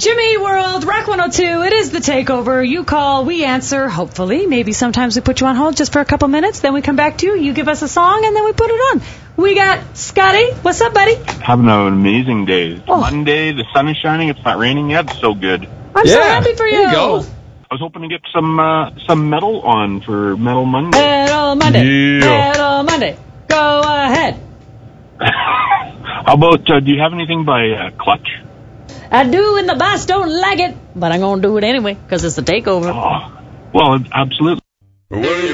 Jimmy World, Rock 102, it is the takeover. You call, we answer, hopefully. Maybe sometimes we put you on hold just for a couple minutes, then we come back to you, you give us a song, and then we put it on. We got Scotty. What's up, buddy? Having an amazing day. It's Monday, the sun is shining, it's not raining yet, so good. I'm so happy for you. There you go. I was hoping to get some metal on for Metal Monday. Metal Monday. Yeah. Metal Monday. Go ahead. How about, do you have anything by Clutch? I do, and the boss don't like it, but I'm going to do it anyway, because it's the takeover. Oh, well, absolutely.